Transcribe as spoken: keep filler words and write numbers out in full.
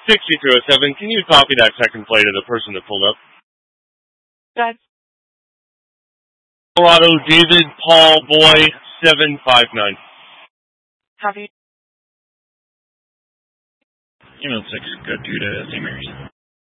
sixty-three oh seven, can you copy that second plate of the person that pulled up? Good. Colorado, David Paul Boy, seven five nine. Copy. Email six, go to Saint Mary's.